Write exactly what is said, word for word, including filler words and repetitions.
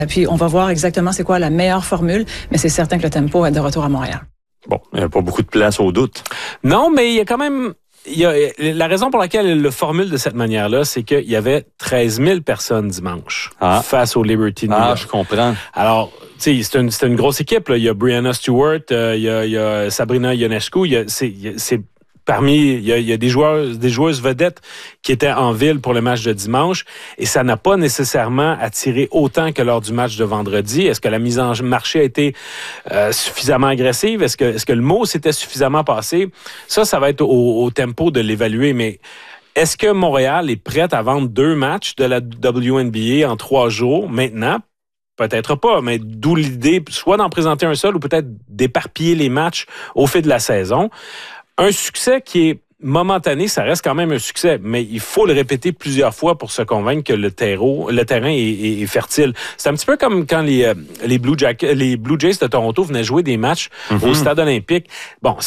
Puis on va voir exactement c'est quoi la meilleure formule, mais c'est certain que le tempo est de retour à Montréal. Bon, il n'y a pas beaucoup de place au doute. Non, mais il y a quand même... Il y a, la raison pour laquelle il le formule de cette manière-là, c'est qu'il y avait treize mille personnes dimanche ah. face au Liberty New York. Ah, je comprends. Alors, tu sais, c'est une, c'est une grosse équipe, là. Il y a Brianna Stewart, euh, il, y a, il y a Sabrina Ionescu, il y a, c'est, c'est parmi, il y a, il y a des joueurs, des joueuses vedettes qui étaient en ville pour le match de dimanche, et ça n'a pas nécessairement attiré autant que lors du match de vendredi. Est-ce que la mise en marché a été euh, suffisamment agressive? Est-ce que, est-ce que le mot s'était suffisamment passé? Ça, ça va être au, au tempo de l'évaluer, mais est-ce que Montréal est prête à vendre deux matchs de la W N B A en trois jours maintenant? Peut-être pas, mais d'où l'idée soit d'en présenter un seul ou peut-être d'éparpiller les matchs au fil de la saison. Un succès qui est momentané, ça reste quand même un succès, mais il faut le répéter plusieurs fois pour se convaincre que le, terreau, le terrain est, est, est fertile. C'est un petit peu comme quand les, les, Blue Jack, les Blue Jays de Toronto venaient jouer des matchs mm-hmm. au Stade olympique. Bon,